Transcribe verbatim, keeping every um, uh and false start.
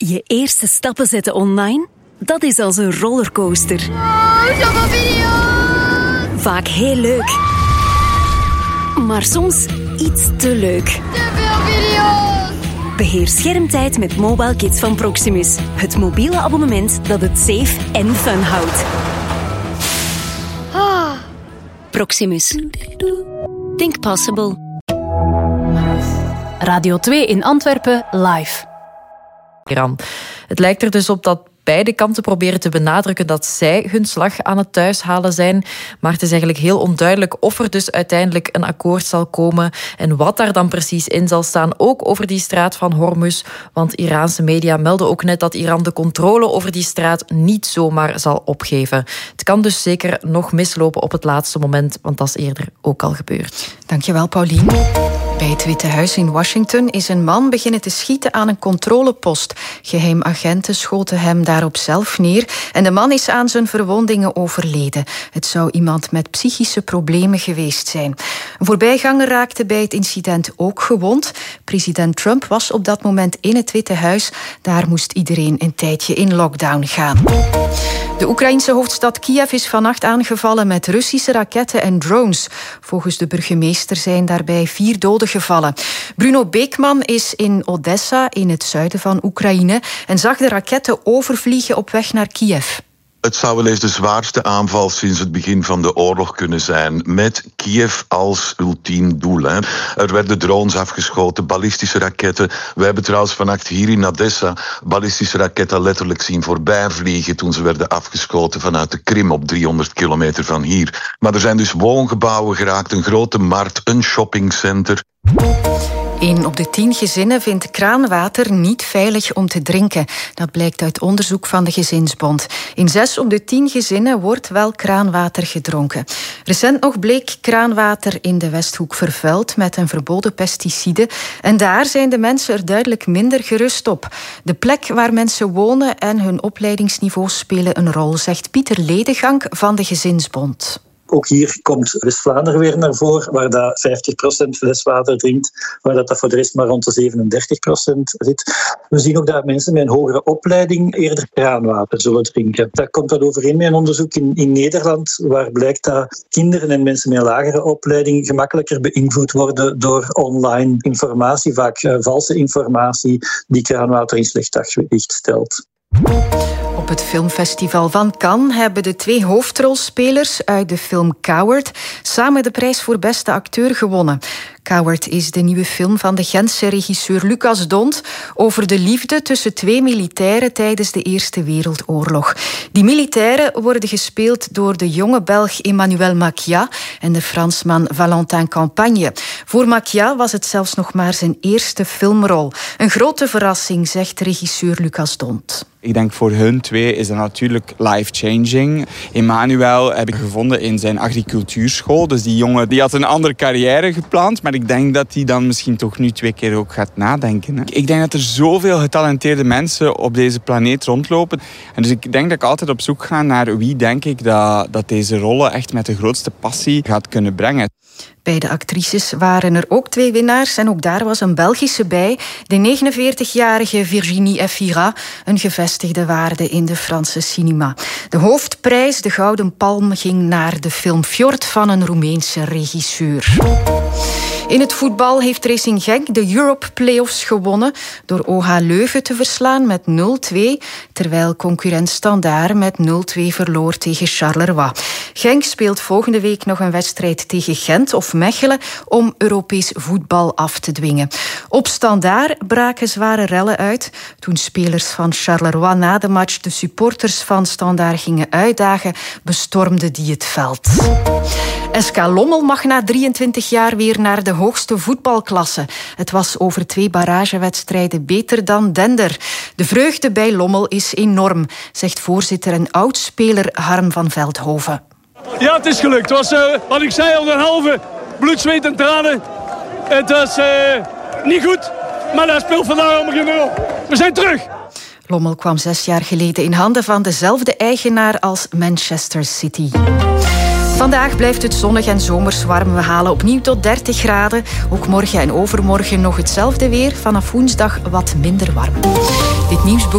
Je eerste stappen zetten online? Dat is als een rollercoaster. Oh, zoveel video's! Vaak heel leuk. Maar soms iets te leuk. Te veel video's! Beheer schermtijd met Mobile Kids van Proximus. Het mobiele abonnement dat het safe en fun houdt. Ah. Proximus. Think possible. Radio twee in Antwerpen live. Iran. Het lijkt er dus op dat beide kanten proberen te benadrukken dat zij hun slag aan het thuishalen zijn. Maar het is eigenlijk heel onduidelijk of er dus uiteindelijk een akkoord zal komen en wat daar dan precies in zal staan, ook over die straat van Hormuz. Want Iraanse media melden ook net dat Iran de controle over die straat niet zomaar zal opgeven. Het kan dus zeker nog mislopen op het laatste moment, want dat is eerder ook al gebeurd. Dankjewel, Paulien. Bij het Witte Huis in Washington is een man beginnen te schieten aan een controlepost. Geheimagenten schoten hem daarop zelf neer en de man is aan zijn verwondingen overleden. Het zou iemand met psychische problemen geweest zijn. Een voorbijganger raakte bij het incident ook gewond. President Trump was op dat moment in het Witte Huis. Daar moest iedereen een tijdje in lockdown gaan. De Oekraïense hoofdstad Kiev is vannacht aangevallen met Russische raketten en drones. Volgens de burgemeester zijn daarbij vier doden gevallen. Bruno Beekman is in Odessa, in het zuiden van Oekraïne, en zag de raketten overvliegen op weg naar Kiev. Het zou wel eens de zwaarste aanval sinds het begin van de oorlog kunnen zijn, met Kiev als ultiem doel. Hè. Er werden drones afgeschoten, ballistische raketten. We hebben trouwens vannacht hier in Odessa ballistische raketten letterlijk zien voorbijvliegen toen ze werden afgeschoten vanuit de Krim op driehonderd kilometer van hier. Maar er zijn dus woongebouwen geraakt, een grote markt, een shoppingcenter. Een op de tien gezinnen vindt kraanwater niet veilig om te drinken. Dat blijkt uit onderzoek van de Gezinsbond. In zes op de tien gezinnen wordt wel kraanwater gedronken. Recent nog bleek kraanwater in de Westhoek vervuild met een verboden pesticide. En daar zijn de mensen er duidelijk minder gerust op. De plek waar mensen wonen en hun opleidingsniveau spelen een rol, zegt Pieter Ledegank van de Gezinsbond. Ook hier komt West-Vlaanderen weer naar voren, waar dat vijftig procent fleswater drinkt, waar dat, dat voor de rest maar rond de zevenendertig procent zit. We zien ook dat mensen met een hogere opleiding eerder kraanwater zullen drinken. Dat komt dat overeen met een onderzoek in, in Nederland, waar blijkt dat kinderen en mensen met een lagere opleiding gemakkelijker beïnvloed worden door online informatie, vaak uh, valse informatie, die kraanwater in slecht daglicht stelt. Op het filmfestival van Cannes hebben de twee hoofdrolspelers uit de film Coward samen de prijs voor beste acteur gewonnen. Coward is de nieuwe film van de Gentse regisseur Lucas Dont over de liefde tussen twee militairen tijdens de Eerste Wereldoorlog. Die militairen worden gespeeld door de jonge Belg Emmanuel Macia en de Fransman Valentin Campagne. Voor Macia was het zelfs nog maar zijn eerste filmrol. Een grote verrassing, zegt regisseur Lucas Dont. Ik denk voor hun twee is dat natuurlijk life-changing. Emmanuel heb ik gevonden in zijn agricultuurschool. Dus die jongen die had een andere carrière gepland. Maar ik denk dat hij dan misschien toch nu twee keer ook gaat nadenken. Hè. Ik denk dat er zoveel getalenteerde mensen op deze planeet rondlopen. En dus ik denk dat ik altijd op zoek ga naar wie denk ik dat, dat deze rollen echt met de grootste passie gaat kunnen brengen. Bij de actrices waren er ook twee winnaars en ook daar was een Belgische bij. De negenenveertigjarige Virginie Efira, een gevestigde waarde in de Franse cinema. De hoofdprijs, de Gouden Palm, ging naar de film Fjord van een Roemeense regisseur. In het voetbal heeft Racing Genk de Europe Playoffs gewonnen door O H Leuven te verslaan met nul twee, terwijl concurrent Standaard met nul twee verloor tegen Charleroi. Genk speelt volgende week nog een wedstrijd tegen Gent of Mechelen om Europees voetbal af te dwingen. Op Standaard braken zware rellen uit toen spelers van Charleroi na de match de supporters van Standaard gingen uitdagen, bestormden die het veld. S K Lommel mag na drieëntwintig jaar weer naar de hoogste voetbalklasse. Het was over twee barragewedstrijden beter dan Dender. De vreugde bij Lommel is enorm, zegt voorzitter en oudspeler Harm van Veldhoven. Ja, het is gelukt. Het was, uh, wat ik zei, onder een halve bloed, zweet en tranen. Het was uh, niet goed, maar dat speelt vandaag allemaal geen rol. We zijn terug. Lommel kwam zes jaar geleden in handen van dezelfde eigenaar als Manchester City. Vandaag blijft het zonnig en zomers warm. We halen opnieuw tot dertig graden. Ook morgen en overmorgen nog hetzelfde weer. Vanaf woensdag wat minder warm. Dit nieuws